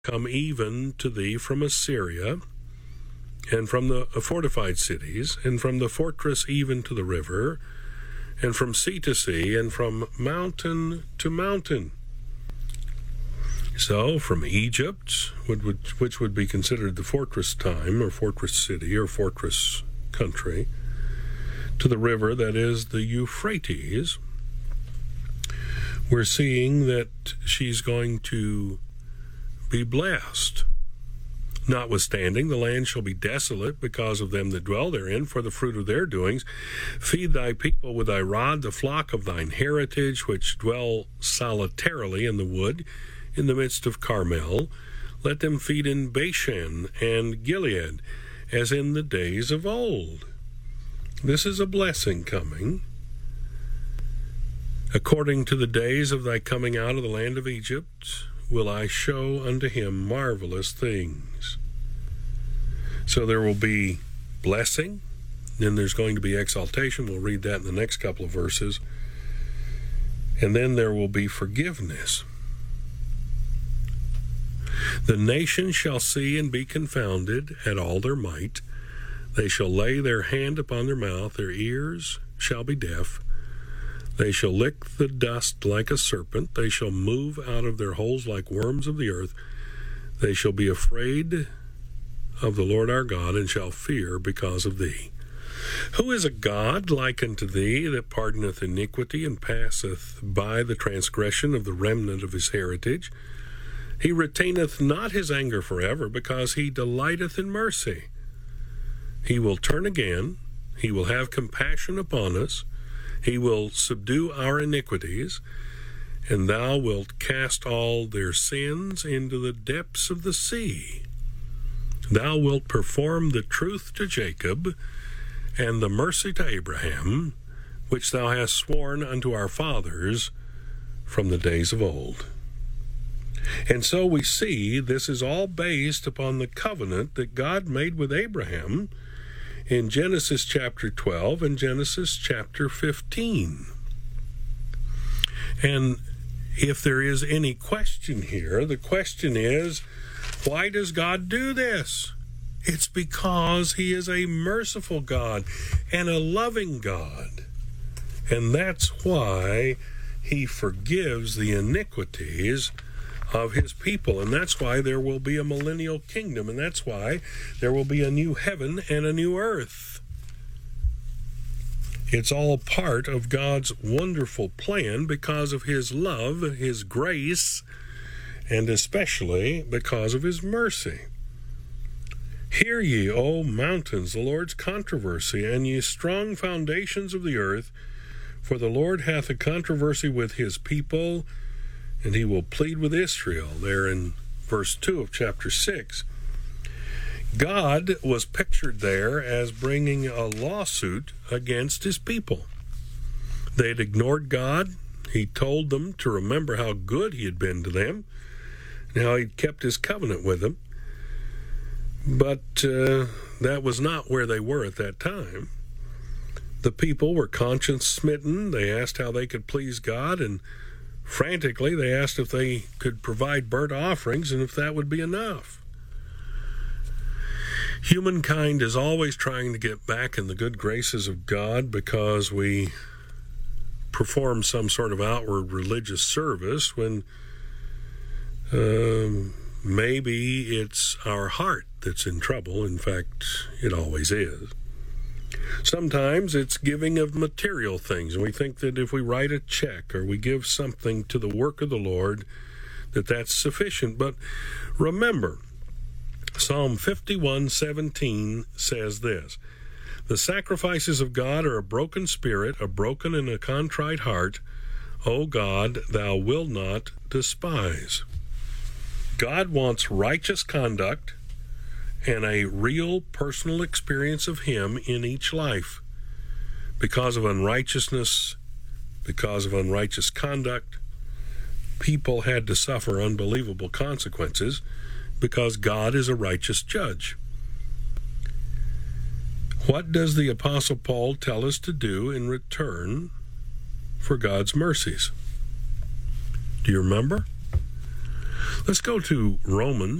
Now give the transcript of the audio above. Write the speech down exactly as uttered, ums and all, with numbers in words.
come even to thee from Assyria, and from the fortified cities, and from the fortress even to the river, and from sea to sea, and from mountain to mountain. So, from Egypt, which would be considered the fortress time, or fortress city, or fortress country, to the river that is the Euphrates, we're seeing that she's going to be blessed. Notwithstanding, the land shall be desolate because of them that dwell therein, for the fruit of their doings. Feed thy people with thy rod, the flock of thine heritage, which dwell solitarily in the wood, in the midst of Carmel. Let them feed in Bashan and Gilead, as in the days of old. This is a blessing coming. According to the days of thy coming out of the land of Egypt, will I show unto him marvelous things. So there will be blessing, then there's going to be exaltation. We'll read that in the next couple of verses. And then there will be forgiveness. The nations shall see and be confounded at all their might. They shall lay their hand upon their mouth, their ears shall be deaf. They shall lick the dust like a serpent. They shall move out of their holes like worms of the earth. They shall be afraid of the Lord our God, and shall fear because of thee. Who is a God like unto thee, that pardoneth iniquity, and passeth by the transgression of the remnant of his heritage? He retaineth not his anger forever, because he delighteth in mercy. He will turn again. He will have compassion upon us. He will subdue our iniquities, and thou wilt cast all their sins into the depths of the sea. Thou wilt perform the truth to Jacob, and the mercy to Abraham, which thou hast sworn unto our fathers from the days of old. And so we see this is all based upon the covenant that God made with Abraham in Genesis chapter twelve and Genesis chapter fifteen. And if there is any question here, the question is, why does God do this? It's because he is a merciful God and a loving God. And that's why he forgives the iniquities of his people. And that's why there will be a millennial kingdom. And that's why there will be a new heaven and a new earth. It's all part of God's wonderful plan because of his love, his grace, and especially because of his mercy. Hear ye, O mountains, the Lord's controversy, and ye strong foundations of the earth, for the Lord hath a controversy with his people, and he will plead with Israel. There in verse two of chapter six. God was pictured there as bringing a lawsuit against his people. They had ignored God. He told them to remember how good he had been to them, and how he'd kept his covenant with them. But uh, that was not where they were at that time. The people were conscience-smitten. They asked how they could please God, and frantically they asked if they could provide burnt offerings and if that would be enough. Humankind is always trying to get back in the good graces of God because we perform some sort of outward religious service when um, maybe it's our heart that's in trouble. In fact, it always is. Sometimes it's giving of material things, and we think that if we write a check or we give something to the work of the Lord, that that's sufficient. But remember, Psalm fifty-one seventeen says this: the sacrifices of God are a broken spirit, a broken and a contrite heart. O God, thou wilt not despise. God wants righteous conduct and a real personal experience of him in each life. Because of unrighteousness, because of unrighteous conduct, people had to suffer unbelievable consequences because God is a righteous judge. What does the Apostle Paul tell us to do in return for God's mercies? Do you remember? Let's go to Romans